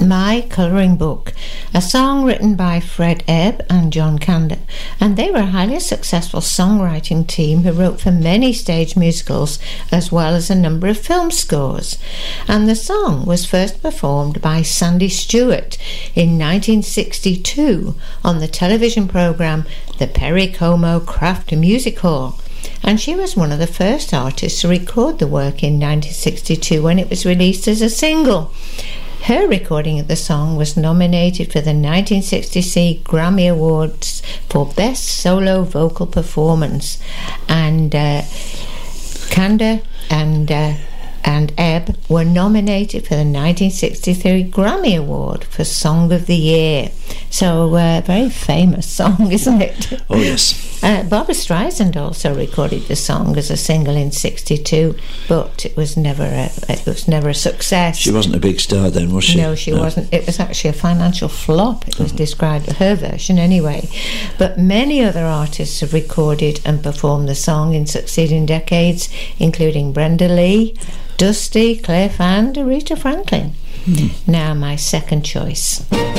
My Colouring Book, a song written by Fred Ebb and John Kander, and they were a highly successful songwriting team who wrote for many stage musicals as well as a number of film scores. And the song was first performed by Sandy Stewart in 1962 on the television programme The Perry Como Craft Music Hall. And she was one of the first artists to record the work in 1962 when it was released as a single. Her recording of the song was nominated for the 1966 Grammy Awards for Best Solo Vocal Performance, and Kander and Ebb were nominated for the 1963 Grammy Award for Song of the Year. So a very famous song, isn't it? Oh yes. Barbra Streisand also recorded the song as a single in '62, but it was never a success. She wasn't a big star then, was she? No, she wasn't. It was actually a financial flop. It was described, her version anyway. But many other artists have recorded and performed the song in succeeding decades, including Brenda Lee, Dusty, Cliff and Aretha Franklin. Now my second choice.